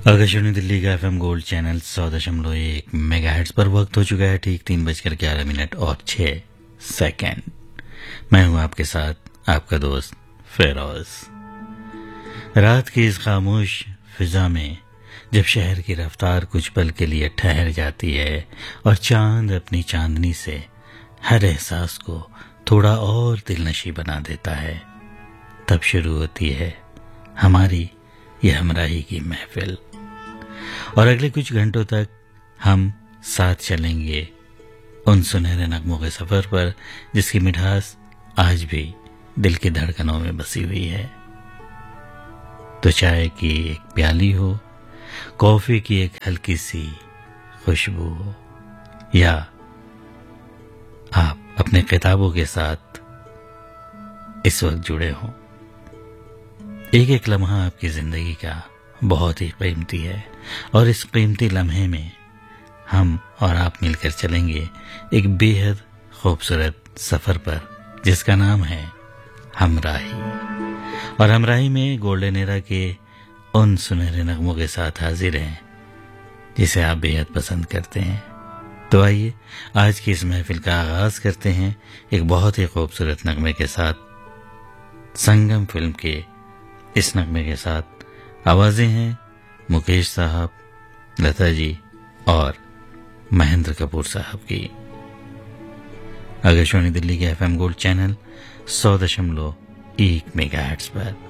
आकाशवाणी दिल्ली का FM gold channel 100.1 megahertz पर वक्त हो चुका है ठीक 3:11 और 6 सेकंड। मैं हूं आपके साथ आपका दोस्त फेरोज। रात की इस खामोश फिजा में जब शहर की रफ्तार कुछ पल के लिए ठहर जाती है और चांद अपनी चांदनी से हर एहसास को थोड़ा और दिलनशी बना देता है, तब शुरू होती है हमारी यह हमराही की महफिल। और अगले कुछ घंटों तक हम साथ चलेंगे उन सुनहरे नगमों के सफर पर जिसकी मिठास आज भी दिल की धड़कनों में बसी हुई है। तो चाय की एक प्याली हो, कॉफी की एक हल्की सी खुशबू हो, या आप अपने किताबों के साथ इस वक्त जुड़े हों। एक एक लम्हा आपकी जिंदगी का बहुत ही कीमती है और इस कीमती लम्हे में हम और आप मिलकर चलेंगे एक बेहद खूबसूरत सफर पर जिसका नाम है हमराही। और हमराही में गोल्डन एरा के उन सुनहरे नगमों के साथ हाजिर हैं जिसे आप बेहद पसंद करते हैं। तो आइए आज की इस महफिल का आगाज करते हैं एक बहुत ही खूबसूरत नगमे के साथ। संगम फिल्म के इस नगमे के साथ आवाजें हैं मुकेश साहब, लता जी और महेंद्र कपूर साहब की। आकाशवाणी दिल्ली के एफएम गोल्ड चैनल 100.1 मेगाहर्ट्ज पर